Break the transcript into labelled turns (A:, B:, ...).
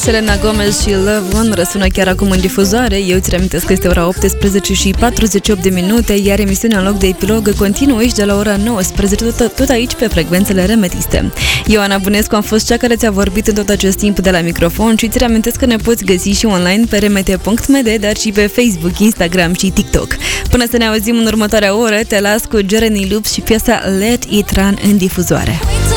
A: Selena Gomez și Love One răsună chiar acum în difuzoare. Eu ți reamintesc că este ora 18 și 48 de minute, iar emisiunea în loc de epilog continuă aici de la ora 19, tot aici pe frecvențele remetiste. Eu, Ana Bunescu, am fost cea care ți-a vorbit în tot acest timp de la microfon și ți reamintesc că ne poți găsi și online pe remete.md, dar și pe Facebook, Instagram și TikTok. Până să ne auzim în următoarea oră, te las cu Jeremy Loops și piesa Let It Run în difuzoare.